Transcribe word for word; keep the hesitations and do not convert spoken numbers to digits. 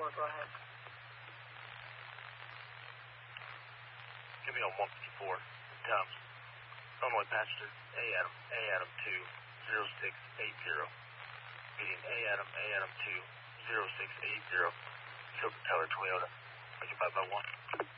four, go ahead. Give me on one fifty-four, Tom's. Illinois passenger, A Adam, A Adam two, zero six eight zero. Meeting A Adam, A Adam two, zero six eight zero. Silver Tyler Toyota. Occupied by one.